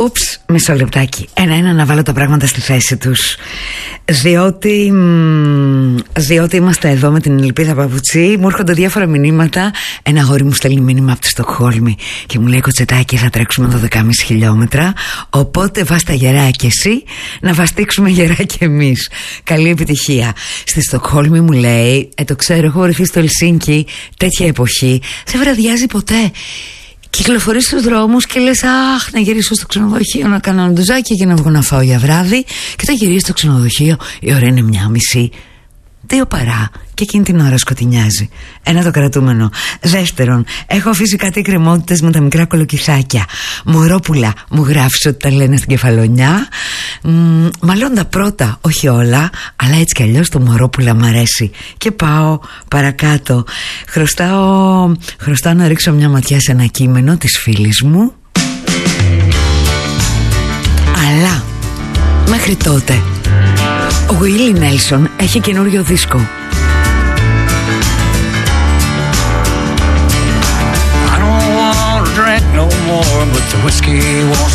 Μισό λεπτάκι. Ένα να βάλω τα πράγματα στη θέση τους. Διότι είμαστε εδώ με την Ελπίδα Παπουτσί, μου έρχονται διάφορα μηνύματα. Ένα αγόρι μου στέλνει μήνυμα από τη Στοκχόλμη και μου λέει: Κοτσετάκι, θα τρέξουμε 12,5 χιλιόμετρα. Οπότε βάστα γερά και εσύ, να βαστίξουμε γερά και εμείς. Καλή επιτυχία. Στη Στοκχόλμη μου λέει: το ξέρω, έχω βρεθεί στο Ελσίνκι τέτοια εποχή. Δεν βραδιάζει ποτέ. Κυκλοφορείς στους δρόμους και λες: αχ, να γυρίσω στο ξενοδοχείο να κάνω ένα ντουζάκι και να βγω να φάω για βράδυ. Και όταν γυρίσει στο ξενοδοχείο, η ώρα είναι 1:30, 2 παρά, και εκείνη την ώρα σκοτεινιάζει. Ένα το κρατούμενο. Δεύτερον, έχω αφήσει κάτι κρεμότητες με τα μικρά κολοκυθάκια. Μωρόπουλα, μου γράφεις ότι τα λένε στην Κεφαλονιά. Μάλλον τα πρώτα, όχι όλα, αλλά έτσι κι αλλιώς το μωρόπουλα μ' αρέσει. Και πάω παρακάτω. Χρωστάω να ρίξω μια ματιά σε ένα κείμενο της φίλης μου. Αλλά μέχρι τότε ο Willie Nelson έχει καινούριο δίσκο. I don't want to drink no more, but the whiskey won't